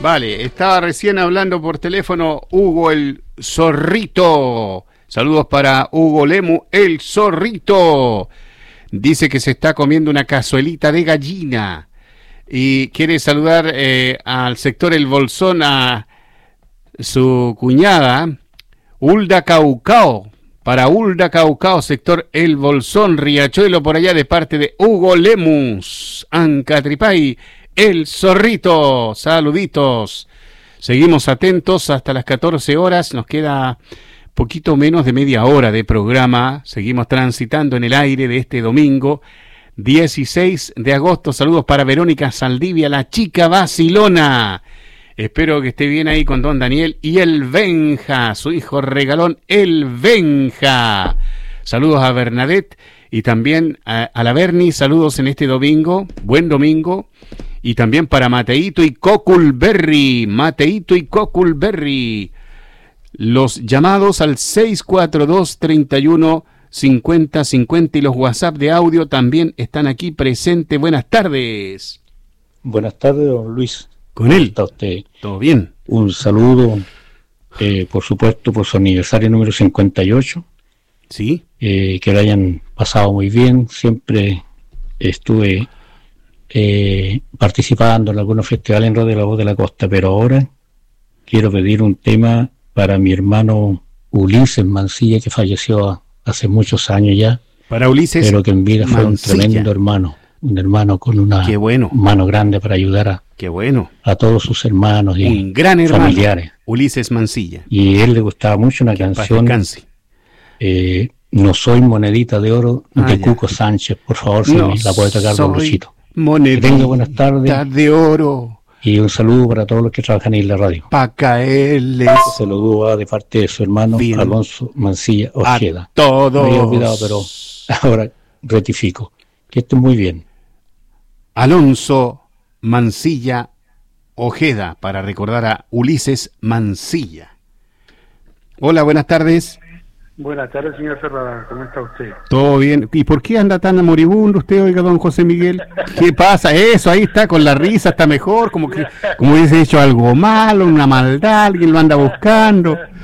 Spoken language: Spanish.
Vale, estaba recién hablando por teléfono Hugo el Zorrito. Saludos para Hugo Lemu, el Zorrito. Dice que se está comiendo una cazuelita de gallina y quiere saludar al sector El Bolsón a su cuñada Hulda Caucao. Para Hulda Caucao, sector El Bolsón, Riachuelo, por allá, de parte de Hugo Lemus, Ancatripay, el Zorrito. Saluditos. Seguimos atentos hasta las 14 horas. Nos queda poquito menos de media hora de programa. Seguimos transitando en el aire de este domingo, 16 de agosto. Saludos para Verónica Saldivia, la chica vacilona. Espero que esté bien ahí con don Daniel y el Benja, su hijo regalón, el Benja. Saludos a Bernadette y también a la Berni. Saludos en este domingo, buen domingo. Y también para Mateito y Coculberry, Mateito y Coculberry. Los llamados al 642-31-50-50 y los WhatsApp de audio también están aquí presentes. Buenas tardes. Buenas tardes, don Luis. Con él. ¿Está usted? Todo bien. Un saludo, por supuesto, por su aniversario número 58. Sí. Que lo hayan pasado muy bien. Siempre estuve participando en algunos festivales en Radio La Voz de la Costa, pero ahora quiero pedir un tema para mi hermano Ulises Mancilla, que falleció hace muchos años ya. Para Ulises, pero que en vida fue un tremendo hermano. Un hermano con una mano grande para ayudar a todos sus hermanos y un gran hermano, familiares. Ulises Mancilla. Y a él le gustaba mucho una canción, No soy monedita de oro, de Cuco Sánchez. Por favor, si la puede tocar, don Luchito. Monedita que tenga buenas tardes de oro. Y un saludo para todos los que trabajan en la radio. Pa' caerles. Se lo duda de parte de su hermano Alonso Mancilla Ojeda. A todos. Me había olvidado, pero ahora rectifico. Que esté muy bien. Alonso Mancilla Ojeda, para recordar a Ulises Mancilla. Hola, buenas tardes. Buenas tardes, señor Ferrada. ¿Cómo está usted? Todo bien. ¿Y por qué anda tan moribundo usted, oiga, don José Miguel? ¿Qué pasa? Eso, ahí está, con la risa, está mejor, como hubiese hecho algo malo, una maldad, alguien lo anda buscando.